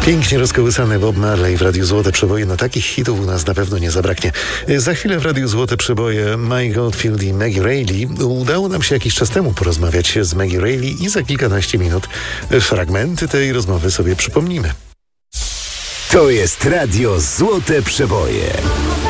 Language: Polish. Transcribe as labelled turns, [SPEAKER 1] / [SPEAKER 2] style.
[SPEAKER 1] Pięknie rozkołysany Bob Marley w Radiu Złote Przeboje. No takich hitów u nas na pewno nie zabraknie. Za chwilę w Radiu Złote Przeboje Mike Oldfield i Maggie Reilly. Udało nam się jakiś czas temu porozmawiać z Maggie Reilly i za kilkanaście minut fragmenty tej rozmowy sobie przypomnimy.
[SPEAKER 2] To jest Radio Złote Przeboje.